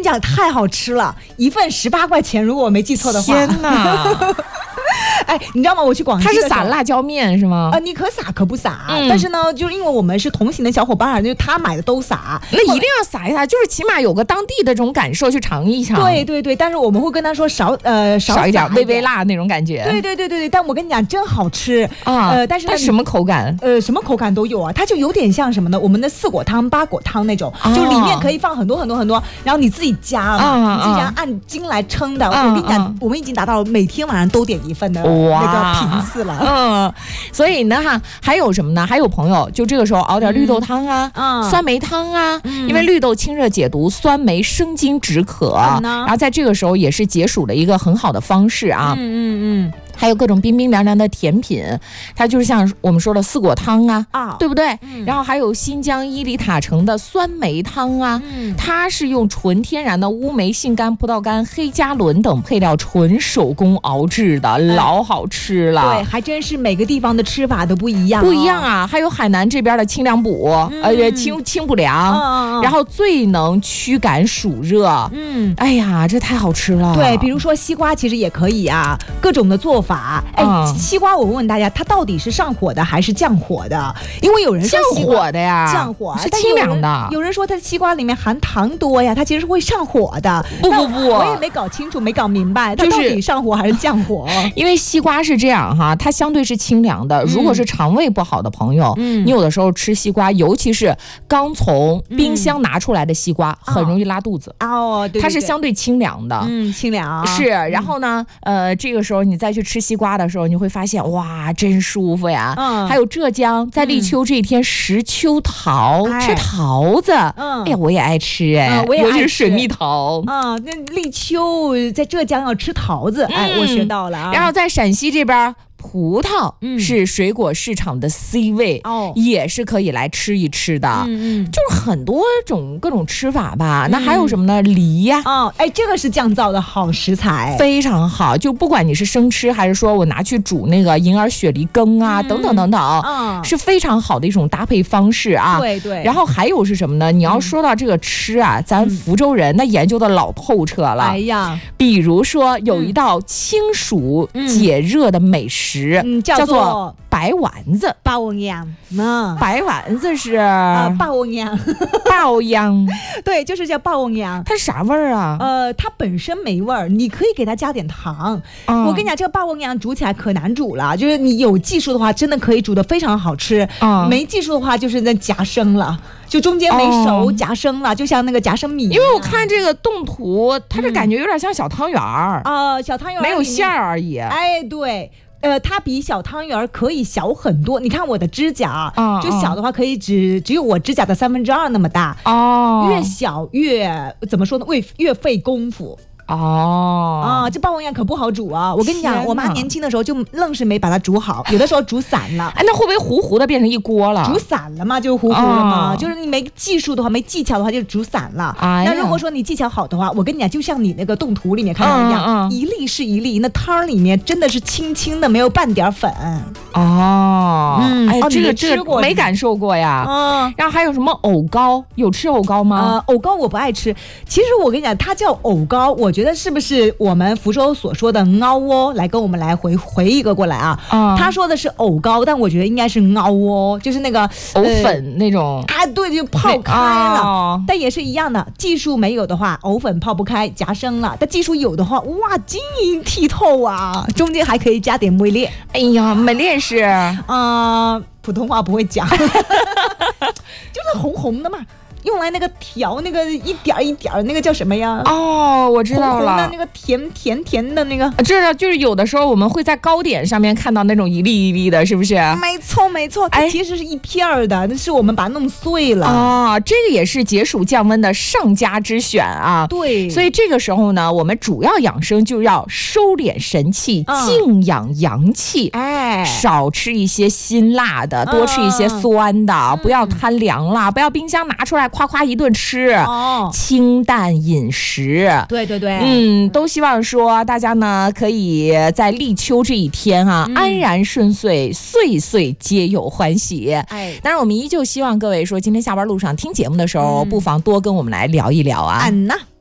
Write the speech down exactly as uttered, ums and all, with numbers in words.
讲太好吃了，一份十八块钱，如果我没记错的话。 天哪！ 哎，你知道吗？我去广西， 它是撒辣椒面是吗？ 呃，你可撒可不撒， 嗯、 但是呢，就是因为我们是同行的小伙伴，就是他买的都撒， 那一定要撒一撒，就是起码有个当地的这种感受去尝一尝。 对对对，但是我们会跟他说少呃少少一点，微微辣那种感觉。 对对对对对，但我跟你讲，真好吃啊！ 呃，但是它什么口感？ 呃，什么口感都有啊，它就有点像什么呢？我们的四果汤、八果汤那种，哦、就里面可以放很多很多很多，然后你自己加嘛，啊、你自己加按斤来称的。啊、我跟你讲、啊，我们已经达到了每天晚上都点一份的那个频次了。 嗯，所以呢哈，还有什么呢？还有朋友就这个时候熬点绿豆汤啊，嗯、酸梅汤啊、嗯，因为绿豆清热解毒，酸梅生津止渴，嗯、然后在这个时候也是解暑的一个很好的方式啊。 嗯嗯嗯。 还有各种冰冰凉凉的甜品，它就是像我们说的四果汤啊， 啊对不对、 嗯？ 然后还有新疆伊犁塔城的酸梅汤啊、嗯，它是用纯天然的乌梅、杏干、葡萄干、黑加仑等配料纯手工熬制的，嗯、老好吃了。 对，还真是每个地方的吃法都不一样、哦， 不一样啊。还有海南这边的清凉补，嗯、呃，清清补凉、 嗯， 然后最能驱赶暑热。嗯，哎呀，这太好吃了。 对，比如说西瓜，其实也可以啊，各种的做法。哎、嗯，西瓜，我问问大家，它到底是上火的还是降火的？因为有人说降火的呀， 降火是清凉的。 有人说它西瓜里面含糖多呀，它其实是会上火的。 不不不， 我也没搞清楚，没搞明白，它到底上火还是降火？ 就是、因为西瓜是这样哈，它相对是清凉的。如果是肠胃不好的朋友，嗯、你有的时候吃西瓜，尤其是刚从冰箱拿出来的西瓜，嗯、很容易拉肚子。 哦，对对对， 它是相对清凉的， 嗯，清凉是。然后呢，呃，这个时候你再去吃西瓜的时候，你会发现哇，真舒服呀！嗯，还有浙江在立秋这一天食秋桃，嗯、吃桃子，嗯，哎呀，我也爱吃哎， 嗯、我也爱吃， 尤其是水蜜桃啊。那立秋在浙江要吃桃子，嗯、哎，我学到了啊。 然后在陕西这边。葡萄是水果市场的 C 位、嗯、也是可以来吃一吃的，嗯嗯，就是很多种各种吃法吧。嗯、那还有什么呢？梨呀、 啊，哦，哎，这个是降燥的好食材， 非常好。就不管你是生吃，还是说我拿去煮那个银耳雪梨羹啊，嗯、等等等等，嗯，是非常好的一种搭配方式啊。 对对。 然后还有是什么呢？你要说到这个吃啊，嗯、咱福州人那研究的老透彻了。 哎呀， 比如说有一道清暑解热的美食。 嗯，叫做, 叫做白丸子， 包羊。嗯， 白丸子是啊，包羊， 包羊， 对，就是叫包羊。 它啥味儿啊？ 呃，它本身没味儿，你可以给它加点糖。嗯、我跟你讲，这个包羊煮起来可难煮了，就是你有技术的话，真的可以煮得非常好吃。嗯、没技术的话，就是那夹生了。就中间没熟，夹生了，就像那个夹生米。 因为我看这个动图，它这感觉有点像小汤圆儿啊、呃，小汤圆儿没有馅儿而已。 哎，对。呃，它比小汤圆可以小很多。你看我的指甲，嗯、就小的话可以只只有我指甲的三分之二那么大。哦，越小越怎么说呢？越越费功夫。 哦啊，这霸王羊可不好煮啊！我跟你讲，我妈年轻的时候就愣是没把它煮好，有的时候煮散了。 哎，那会不会糊糊的变成一锅了？ 煮散了嘛，就糊糊了嘛。哦、就是你没技术的话，没技巧的话，就煮散了。哎、那如果说你技巧好的话，我跟你讲，就像你那个动图里面看到一样，嗯嗯、一粒是一粒，那汤里面真的是清清的，没有半点粉。 哦，嗯，哎， 哦、 这个这个没感受过呀。嗯，然后还有什么藕糕？有吃藕糕吗？ 呃，藕糕我不爱吃。其实我跟你讲，它叫藕糕，我觉得是不是我们福州所说的熬窝？来跟我们来回回一个过来啊。嗯，他说的是藕糕，但我觉得应该是熬窝，就是那个藕粉、呃、那种。 啊，对，就泡开了、哦。但也是一样的，技术没有的话，藕粉泡不开，夹生了；但技术有的话，哇，晶莹剔透啊！中间还可以加点美烈。 哎呀，美烈是啊、呃，普通话不会讲，就是红红的嘛。用来那个调那个一点一点那个叫什么呀？ 哦，我知道了， 红红的那个甜甜甜的那个。 知道，就是有的时候我们会在糕点上面看到那种一粒一粒的，是不是？ 没错没错，它其实是一片儿的，那是我们把它弄碎了。 哦，这个也是解暑降温的上佳之选啊。 对， 所以这个时候呢，我们主要养生就要收敛神气，嗯、静养阳气。哎，少吃一些辛辣的，多吃一些酸的，嗯、不要贪凉了，不要冰箱拿出来。夸夸一顿吃、哦、清淡饮食， 对对对， 嗯，都希望说大家呢可以在立秋这一天啊、嗯、安然顺遂，岁岁皆有欢喜。哎，当然我们依旧希望各位说今天下班路上听节目的时候、嗯、不妨多跟我们来聊一聊啊。 嗯呐。